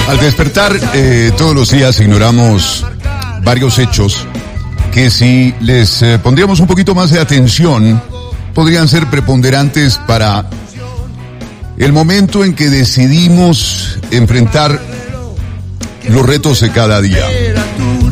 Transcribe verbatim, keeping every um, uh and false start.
Al despertar eh, todos los días ignoramos varios hechos que si les eh, pondríamos un poquito más de atención podrían ser preponderantes para el momento en que decidimos enfrentar los retos de cada día.